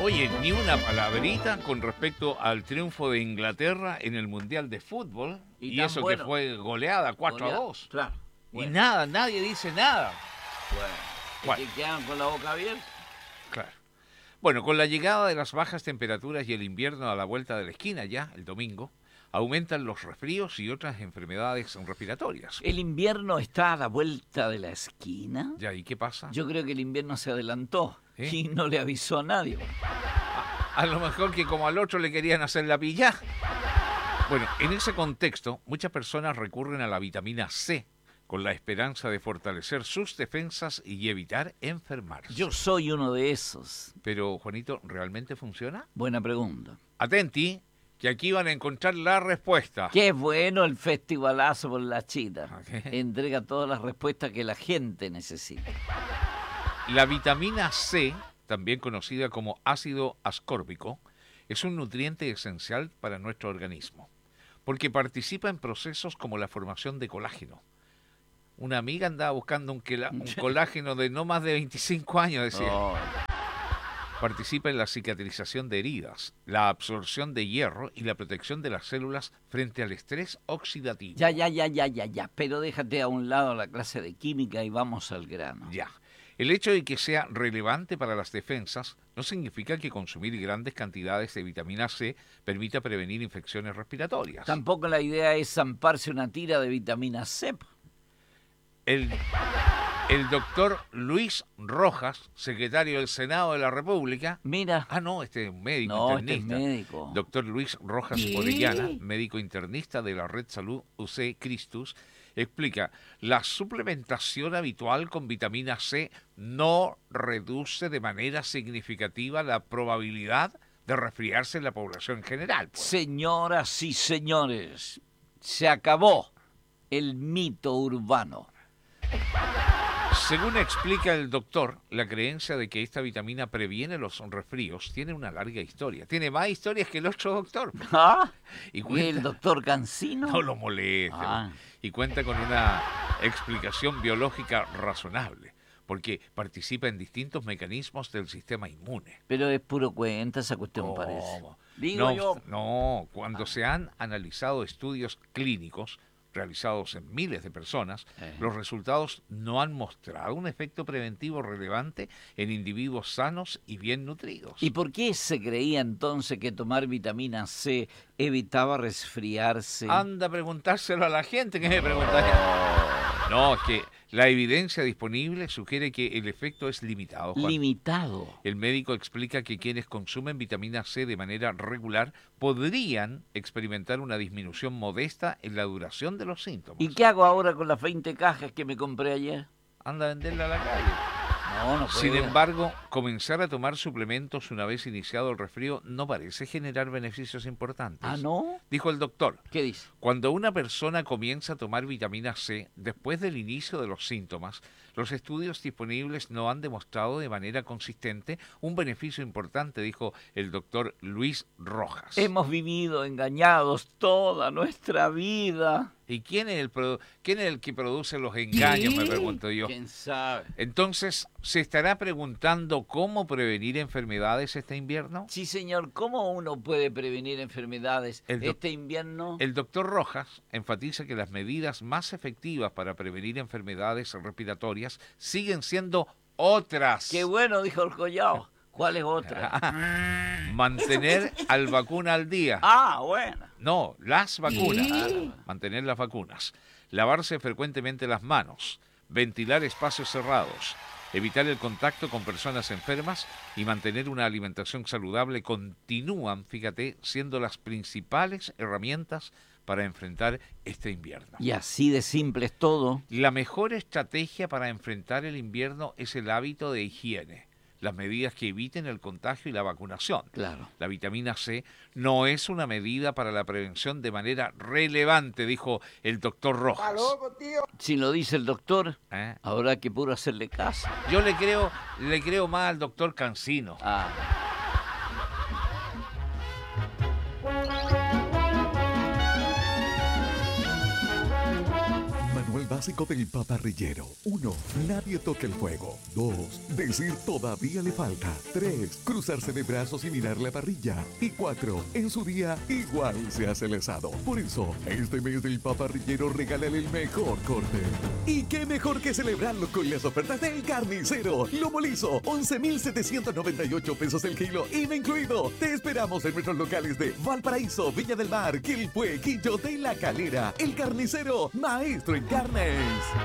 Oye, ni una palabrita con respecto al triunfo de Inglaterra en el Mundial de Fútbol. Y tan eso bueno. que fue goleada 4-2. Claro. Y Bueno, nada, nadie dice nada. bueno. ¿Y que quedan con la boca abierta? Claro. Bueno, con la llegada de las bajas temperaturas y el invierno a la vuelta de la esquina ya, el domingo, aumentan los resfríos y otras enfermedades respiratorias. ¿El invierno está a la vuelta de la esquina? Ya, ¿y qué pasa? Yo creo que el invierno se adelantó ¿Eh? y no le avisó a nadie. A lo mejor que como al otro le querían hacer la pilla. Bueno, en ese contexto, muchas personas recurren a la vitamina C con la esperanza de fortalecer sus defensas y evitar enfermarse. Yo soy uno de esos. Pero, Juanito, ¿realmente funciona? Buena pregunta. Atenti, que aquí van a encontrar la respuesta. Qué bueno el festivalazo por la chita. Ok. Entrega todas las respuestas que la gente necesita. La vitamina C, también conocida como ácido ascórbico, es un nutriente esencial para nuestro organismo, porque participa en procesos como la formación de colágeno. Una amiga andaba buscando un colágeno de no más de 25 años, decía. Oh, Participa en la cicatrización de heridas, la absorción de hierro y la protección de las células frente al estrés oxidativo. ya. Pero déjate a un lado la clase de química y vamos al grano. Ya. El hecho de que sea relevante para las defensas no significa que consumir grandes cantidades de vitamina C permita prevenir infecciones respiratorias. Tampoco la idea es zamparse una tira de vitamina C. El doctor Luis Rojas, secretario del Senado de la República. Mira. Ah, no, este es un médico No, internista. este es médico. Doctor Luis Rojas Orellana, médico internista de la Red Salud UC Christus, explica, la suplementación habitual con vitamina C no reduce de manera significativa la probabilidad de resfriarse en la población en general. Pues. Señoras y señores, se acabó el mito urbano. Según explica el doctor, la creencia de que esta vitamina previene los resfríos tiene una larga historia. Tiene más historias que el otro doctor. ¿Ah? Y ¿Y el doctor Cancino? No lo moleste. Ah. Y cuenta con una explicación biológica razonable, porque participa en distintos mecanismos del sistema inmune. Pero es puro cuenta esa cuestión, parece. ¿Cómo? Digo yo. No, cuando se han analizado estudios clínicos realizados en miles de personas, los resultados no han mostrado un efecto preventivo relevante en individuos sanos y bien nutridos. ¿Y por qué se creía entonces que tomar vitamina C evitaba resfriarse? Anda a preguntárselo a la gente que me preguntaría. No, es que la evidencia disponible sugiere que el efecto es limitado, Juan. Limitado. El médico explica que quienes consumen vitamina C de manera regular podrían experimentar una disminución modesta en la duración de los síntomas. ¿Y qué hago ahora con las 20 cajas que me compré ayer? Anda a venderla a la calle. No Sin puedo. embargo, comenzar a tomar suplementos una vez iniciado el resfrío no parece generar beneficios importantes. ¿Ah, no? Dijo el doctor. ¿Qué dice? Cuando una persona comienza a tomar vitamina C después del inicio de los síntomas, los estudios disponibles no han demostrado de manera consistente un beneficio importante, dijo el doctor Luis Rojas. Hemos vivido engañados toda nuestra vida. ¿Y quién es el que produce los engaños, me pregunto yo? ¿Quién sabe? Entonces, ¿se estará preguntando cómo prevenir enfermedades este invierno? Sí, señor. ¿Cómo uno puede prevenir enfermedades El doc- este invierno? El doctor Rojas enfatiza que las medidas más efectivas para prevenir enfermedades respiratorias siguen siendo otras. Qué bueno, dijo el Collao. ¿Cuál es otra? Mantener al vacuna al día. Ah, bueno. No, las vacunas. Mantener las vacunas. Lavarse frecuentemente las manos. Ventilar espacios cerrados. Evitar el contacto con personas enfermas y mantener una alimentación saludable continúan, fíjate, siendo las principales herramientas para enfrentar este invierno. Y así de simple es todo. La mejor estrategia para enfrentar el invierno es el hábito de higiene, las medidas que eviten el contagio y la vacunación. Claro. La vitamina C no es una medida para la prevención de manera relevante, dijo el doctor Rojas. Si lo dice el doctor, ¿Eh? habrá que puro hacerle caso. Yo le creo más al doctor Cancino. Ah. Manuel ritual básico del paparrillero. 1. Nadie toque el fuego. 2. Decir todavía le falta. 3. Cruzarse de brazos y mirar la parrilla. Y 4. En su día igual se hace el asado. Por eso, este mes del paparrillero regálale el mejor corte. Y qué mejor que celebrarlo con las ofertas del Carnicero. Lomo liso, 11,798 pesos el kilo, IVA incluido. Te esperamos en nuestros locales de Valparaíso, Viña del Mar, Quilpué, Quillo de La Calera. El Carnicero, maestro en carnes.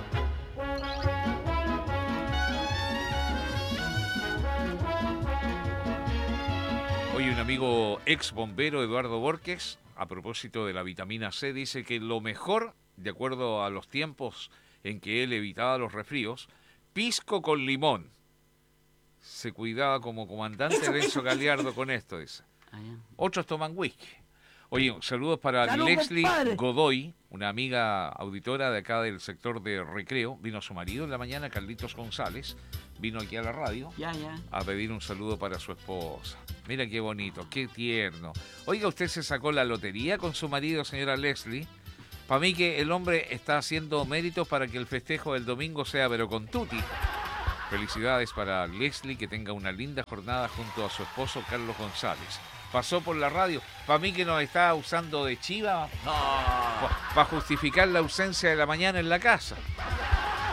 Hoy un amigo ex bombero, Eduardo Borges, a propósito de la vitamina C, dice que lo mejor, de acuerdo a los tiempos en que él evitaba los resfríos, pisco con limón. Se cuidaba como comandante Renzo Galiardo con esto, dice. Otros toman whisky. Oye, saludos para ¡Salud, Leslie compadre! Godoy, una amiga auditora de acá del sector de Recreo. Vino su marido en la mañana, Carlitos González. Vino aquí a la radio a pedir un saludo para su esposa. Mira qué bonito, qué tierno. Oiga, ¿usted se sacó la lotería con su marido, señora Leslie? Para mí que el hombre está haciendo méritos para que el festejo del domingo sea pero con tutti. Felicidades para Leslie, que tenga una linda jornada junto a su esposo Carlos González. Pasó por la radio, para mí que nos está usando de chiva, para justificar la ausencia de la mañana en la casa.